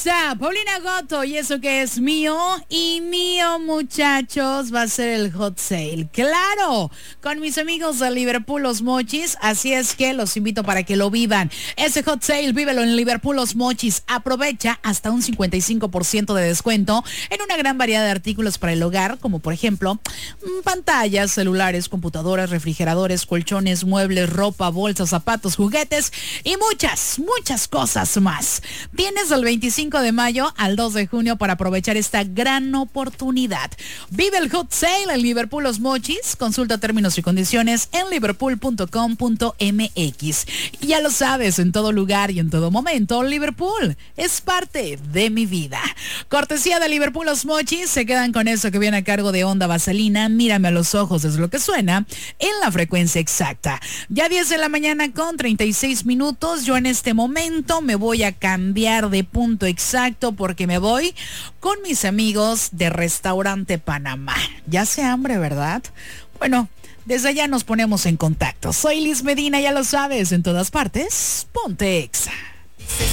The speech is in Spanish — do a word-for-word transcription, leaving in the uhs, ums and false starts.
Exa, Paulina Goto, y eso que es mío y mío, muchachos, va a ser el hot sale. Claro, con mis amigos de Liverpool Los Mochis, así es que los invito para que lo vivan. Ese hot sale, vívelo en Liverpool Los Mochis. Aprovecha hasta un cincuenta y cinco por ciento de descuento en una gran variedad de artículos para el hogar, como por ejemplo, pantallas, celulares, computadoras, refrigeradores, colchones, muebles, ropa, bolsas, zapatos, juguetes y muchas, muchas cosas más. Tienes el veinticinco de mayo al dos de junio para aprovechar esta gran oportunidad. Vive el hot sale en Liverpool Los Mochis. Consulta términos y condiciones en liverpool punto com punto m x. Y ya lo sabes, en todo lugar y en todo momento, Liverpool es parte de mi vida. Cortesía de Liverpool Los Mochis. Se quedan con eso que viene a cargo de Onda Vaselina. Mírame a los ojos, es lo que suena en la frecuencia exacta. Ya diez de la mañana con treinta y seis minutos. Yo en este momento me voy a cambiar de punto exacto porque me voy con mis amigos de Restaurante Panamá. Ya hace hambre, ¿verdad? Bueno, desde allá nos ponemos en contacto. Soy Liz Medina, ya lo sabes, en todas partes, ponte Exa.